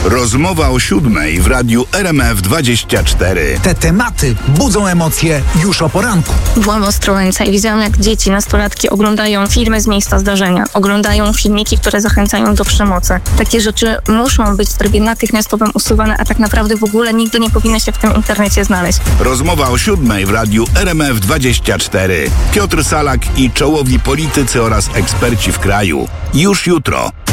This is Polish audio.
Rozmowa o 7:00 w radiu RMF24. Te tematy budzą emocje już o poranku. Byłam w Ostrołęce i widziałam, jak dzieci, nastolatki oglądają filmy z miejsca zdarzenia. Oglądają filmiki, które zachęcają do przemocy. Takie rzeczy muszą być w trybie natychmiastowym usuwane, a tak naprawdę w ogóle nigdy nie powinny się w tym internecie znaleźć. Rozmowa o 7:00 w radiu RMF24. Piotr Salak i czołowi politycy oraz eksperci w kraju. Już jutro.